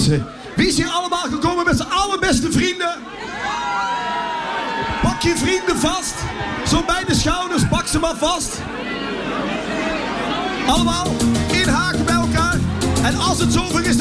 mensen. Wie is hier allemaal gekomen met zijn allerbeste vrienden? Pak je vrienden vast. Zo bij de schouders, pak ze maar vast. Allemaal inhaken bij elkaar. En als het zover is...